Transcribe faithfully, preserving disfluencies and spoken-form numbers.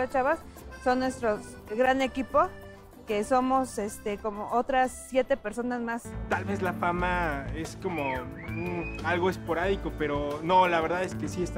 otras chavas, son nuestro gran equipo, que somos este, como otras siete personas más. Tal vez la fama es como mm, algo esporádico, pero no, la verdad es que sí está